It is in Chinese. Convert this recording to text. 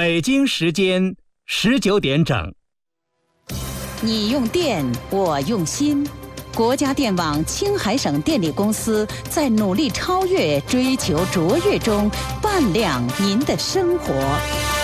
北京时间19点整。 你用电，我用心。国家电网青海省电力公司在努力超越、追求卓越中，伴亮您的生活。